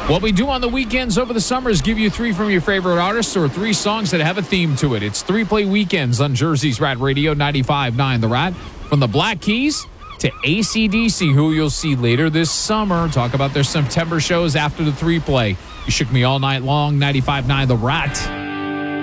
What we do on the weekends over the summer is give you 3 from your favorite artists or 3 songs that have a theme to it. It's 3-play weekends on Jersey's Rat Radio 95.9 The Rat. From the Black Keys to AC/DC, who you'll see later this summer. Talk about their September shows after the 3-play. You shook me all night long, 95.9 The Rat.